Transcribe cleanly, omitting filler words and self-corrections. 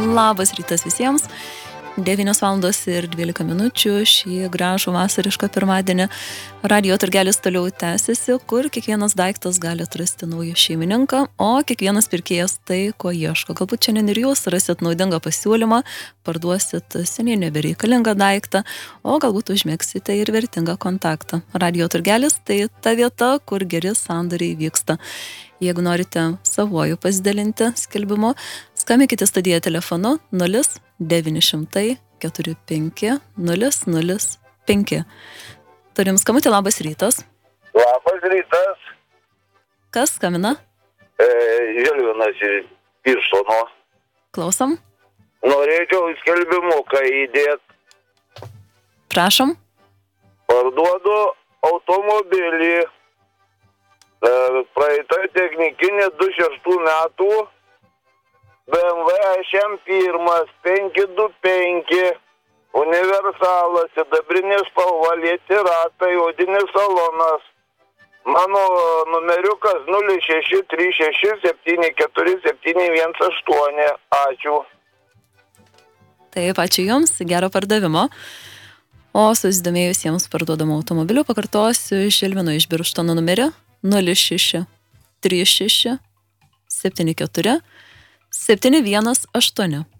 Labas rytas visiems. 9:12 šį gražų vasarišką pirmadienį. Radijo turgelis toliau tęsiasi, kur kiekvienas daiktas gali atrasti naują šeimininką, o kiekvienas pirkėjas tai, ko ieško. Galbūt šiandien ir jūs rasit naudingą pasiūlymą, parduosit seniai nebereikalingą daiktą, o galbūt užmėgsite ir vertingą kontaktą. Radijo turgelis tai ta vieta, kur geri sandoriai vyksta. Jeigu norite savuoju pasidalinti skelbimu, skambinkite studiją telefonu 0900 45 005. Turim skambutį, labas rytas. Labas rytas. Kas skambina? Žilvinas iš Birštono. Klausom. Norėčiau skelbimuką įdėti. Prašom. Parduodu automobilį. Praeita technikinė 26 metų. BMW HM1 525. Universalas, sidabrinė spalva, lėti ratai, odinis salonas. Mano numeriukas 0636747718. Ačiū. Taip, ačiū Jums, gero pardavimo. O susidomėjusiems parduodamų automobilių pakartosiu Žilvino iš Birštono numerį 063674 718.